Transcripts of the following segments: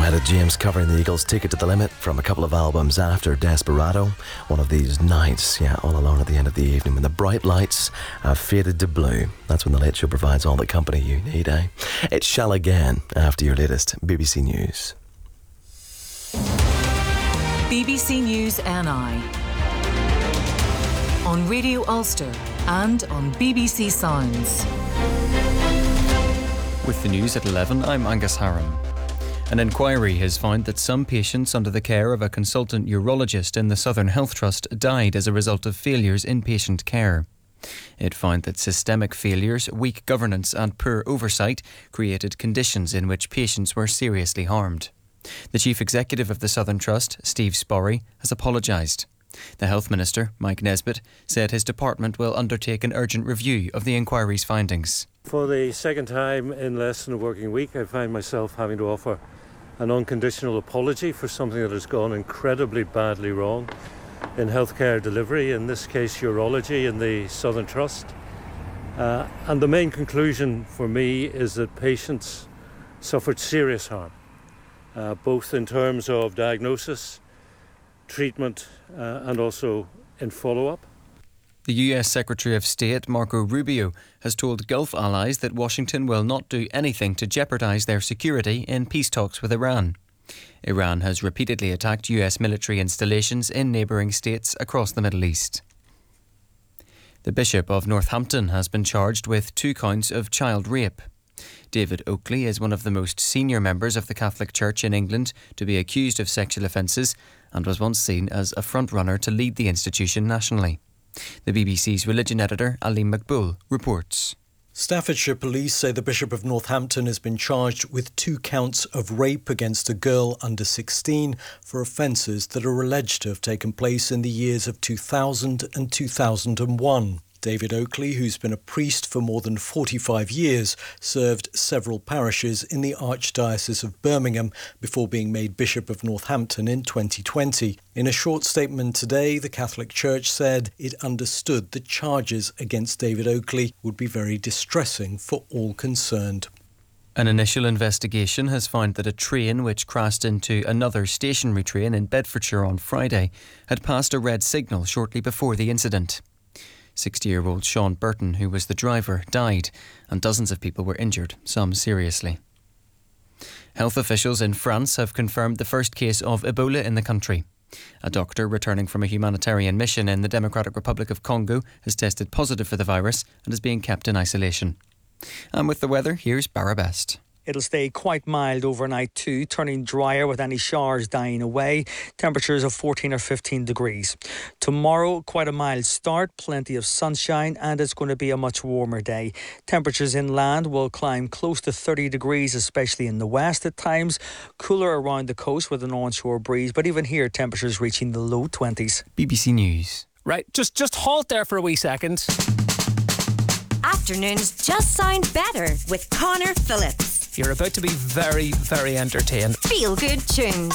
Etta James covering the Eagles' Take It to the Limit from a couple of albums after Desperado. One of these nights, all alone at the end of the evening when the bright lights have faded to blue. That's when the Late Show provides all the company you need, eh? It shall again after your latest BBC News. BBC News NI on Radio Ulster and on BBC Sounds. With the news at 11, I'm Angus Haran. An inquiry has found that some patients under the care of a consultant urologist in the Southern Health Trust died as a result of failures in patient care. It found that systemic failures, weak governance and poor oversight created conditions in which patients were seriously harmed. The Chief Executive of the Southern Trust, Steve Sporry, has apologised. The Health Minister, Mike Nesbitt, said his department will undertake an urgent review of the inquiry's findings. For the second time in less than a working week, I find myself having to offer an unconditional apology for something that has gone incredibly badly wrong in healthcare delivery, in this case urology in the Southern Trust. And the main conclusion for me is that patients suffered serious harm, both in terms of diagnosis, treatment, and also in follow-up. The US Secretary of State, Marco Rubio, has told Gulf allies that Washington will not do anything to jeopardise their security in peace talks with Iran. Iran has repeatedly attacked US military installations in neighbouring states across the Middle East. The Bishop of Northampton has been charged with 2 counts of child rape. David Oakley is one of the most senior members of the Catholic Church in England to be accused of sexual offences and was once seen as a frontrunner to lead the institution nationally. The BBC's religion editor, Alim Makboul, reports. Staffordshire police say the Bishop of Northampton has been charged with 2 counts of rape against a girl under 16 for offences that are alleged to have taken place in the years of 2000 and 2001. David Oakley, who's been a priest for more than 45 years, served several parishes in the Archdiocese of Birmingham before being made Bishop of Northampton in 2020. In a short statement today, the Catholic Church said it understood the charges against David Oakley would be very distressing for all concerned. An initial investigation has found that a train which crashed into another stationary train in Bedfordshire on Friday had passed a red signal shortly before the incident. 60-year-old Sean Burton, who was the driver, died and dozens of people were injured, some seriously. Health officials in France have confirmed the first case of Ebola in the country. A doctor returning from a humanitarian mission in the Democratic Republic of Congo has tested positive for the virus and is being kept in isolation. And with the weather, here's Barra Best. It'll stay quite mild overnight too, turning drier with any showers dying away. Temperatures of 14 or 15 degrees. Tomorrow, quite a mild start, plenty of sunshine, and it's going to be a much warmer day. Temperatures inland will climb close to 30 degrees, especially in the west at times. Cooler around the coast with an onshore breeze, but even here, temperatures reaching the low 20s. BBC News. Right, just halt there for a wee second. Afternoons just sound better with Connor Phillips. You're about to be very, very entertained. Feel good tunes.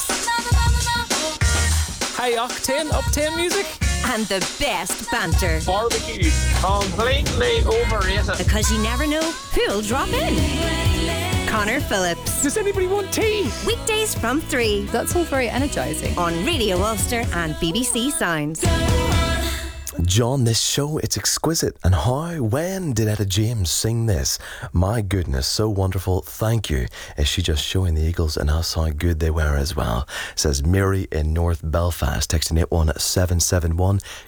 High octane music. And the best banter. Barbecue, completely overrated. Because you never know who'll drop in. Connor Phillips. Does anybody want tea? Weekdays from 3. That's all very energising. On Radio Ulster and BBC Sounds. John, this show, it's exquisite. And when did Etta James sing this? My goodness, so wonderful. Thank you. Is she just showing the Eagles and us how good they were as well? Says Mary in North Belfast, texting 81771.